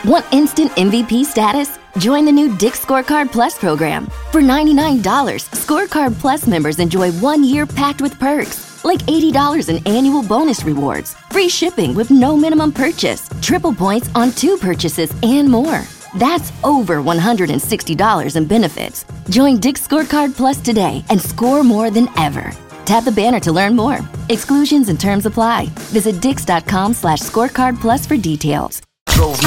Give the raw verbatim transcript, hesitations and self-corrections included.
Want instant M V P status? Join the new Dick's Scorecard Plus program. For ninety-nine dollars, Scorecard Plus members enjoy one year packed with perks, like eighty dollars in annual bonus rewards, free shipping with no minimum purchase, triple points on two purchases, and more. That's over one hundred sixty dollars in benefits. Join Dick's Scorecard Plus today and score more than ever. Tap the banner to learn more. Exclusions and terms apply. Visit dix.com slash scorecard plus for details. Drove